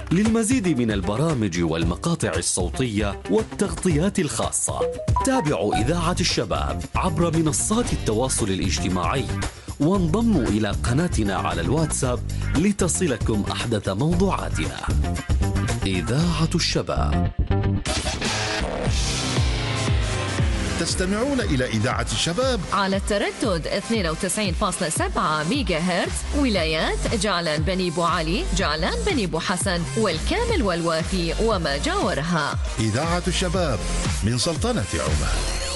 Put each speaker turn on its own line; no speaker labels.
للمزيد من البرامج والمقاطع الصوتية والتغطيات الخاصة تابعوا إذاعة الشباب عبر منصات التواصل الاجتماعي، وانضموا إلى قناتنا على الواتساب لتصلكم أحدث موضوعاتنا. إذاعة الشباب.
تستمعون إلى إذاعة الشباب
على التردد 92.7 ميجا هرتز، ولايات جعلان بني بو علي، جعلان بني بو حسن، والكامل والوافي وما جاورها.
إذاعة الشباب من سلطنة عمان.